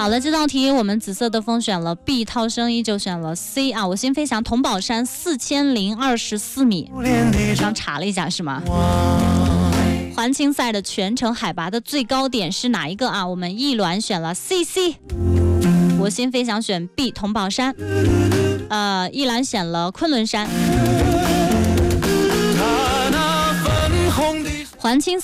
好了，这道题我们紫色的风选了 B， 涛声依旧选了 C 啊。我心飞翔桐宝山4024米，刚查了一下是吗？环青赛的全程海拔的最高点是哪一个啊？我们一卵选了 CC， 我心飞翔选 B 桐宝山，一卵选了昆仑山。环青